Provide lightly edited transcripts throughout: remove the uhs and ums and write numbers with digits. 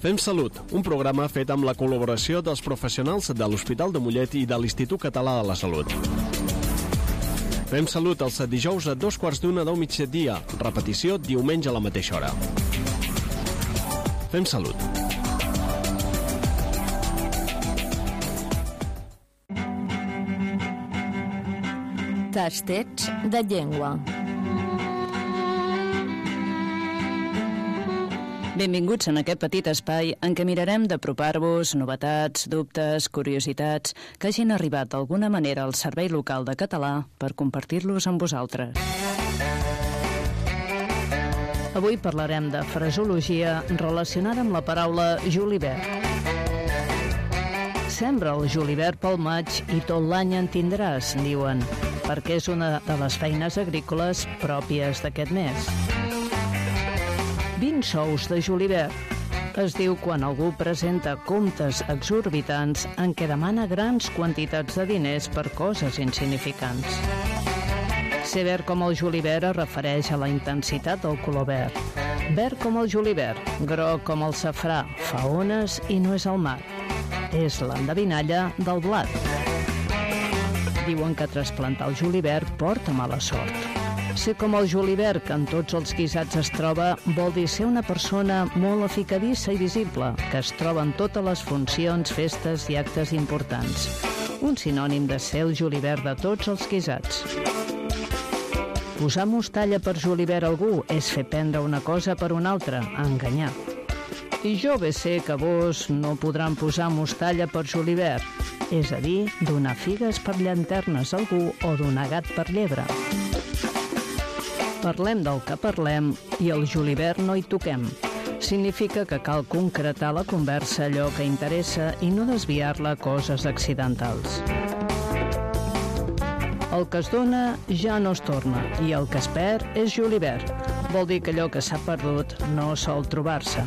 Fem Salut, un programa fet amb la col·laboració dels professionals de l'Hospital de Mollet i de l'Institut Català de la Salut. Fem Salut els dijous a 2:15 del migdia, repetició diumenge a la mateixa hora. Fem Salut. Tastets de llengua. Benvinguts en aquest petit espai en què mirarem d'apropar-vos novetats, dubtes, curiositats que hagin arribat d'alguna manera al Servei Local de Català per compartir-los amb vosaltres. Avui parlarem de fraseologia relacionada amb la paraula julivert. Sembra el julivert pel maig i tot l'any en tindràs, diuen, perquè és una de les feines agrícoles pròpies d'aquest mes. 20 sous de julivert. Es diu quan algú presenta comptes exorbitants en què demana grans quantitats de diners per coses insignificants. Ser verd com el julivert es refereix a la intensitat del color verd. Verd com el julivert, groc com el safrà, fa ones i no és el mar. És l'endevinalla del blat. Diuen que trasplantar el julivert porta mala sort. Ser com el julivert, que en tots els guisats es troba, vol dir ser una persona molt eficadissa i visible, que es troba en totes les funcions, festes i actes importants. Un sinònim de ser el julivert de tots els guisats. Posar mostalla per julivert a algú és fer prendre una cosa per una altra, enganyar. I jo bé sé que vos no podran posar mostalla per julivert, és a dir, donar figues per llanternes a algú o donar gat per llebre. Parlem del que parlem i el julivert no hi toquem. Significa que cal concretar la conversa allò que interessa i no desviar-la a coses accidentals. El que es dona ja no es torna i el que es perd és julivert. Vol dir que allò que s'ha perdut no sol trobar-se.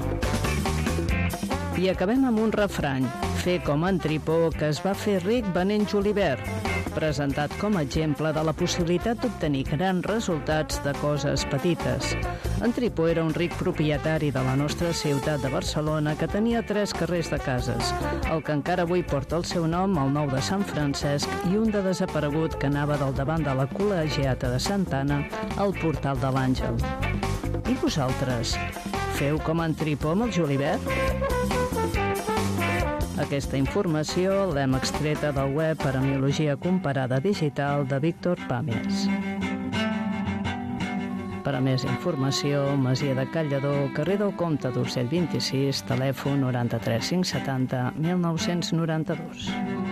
I acabem amb un refrany, fer com en Tripó, que es va fer ric venent julivert, presentat com a exemple de la possibilitat d'obtenir grans resultats de coses petites. En Tripó era un ric propietari de la nostra ciutat de Barcelona que tenia 3 carrers de cases, el que encara avui porta el seu nom, el nou de Sant Francesc, i un de desaparegut que anava del davant de la Col·legiata de Santa Anna al portal de l'Àngel. I vosaltres, feu com en Tripó amb el julivert? Aquesta informació l'hem extreta del web Paremiologia Comparada Digital de Víctor Pàmies. Per a més informació, Masia de Callador, carrer del Comte d'Urgell 26, telèfon 93 570 1992.